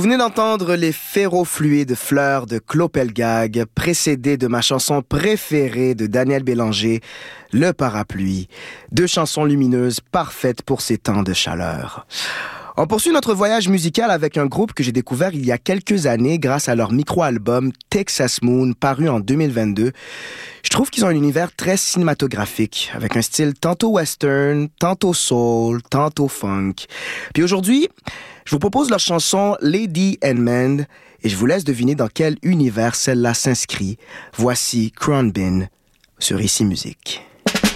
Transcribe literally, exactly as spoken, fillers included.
venez d'entendre les ferrofluides fleurs de Clopelgag, précédées de ma chanson préférée de Daniel Bélanger, Le Parapluie. Deux chansons lumineuses parfaites pour ces temps de chaleur. On poursuit notre voyage musical avec un groupe que j'ai découvert il y a quelques années grâce à leur micro-album Texas Moon, paru en deux mille vingt-deux. Je trouve qu'ils ont un univers très cinématographique, avec un style tantôt western, tantôt soul, tantôt funk. Puis aujourd'hui, je vous propose leur chanson Lady and Man, et je vous laisse deviner dans quel univers celle-là s'inscrit. Voici Crown Bin sur Ici Musique.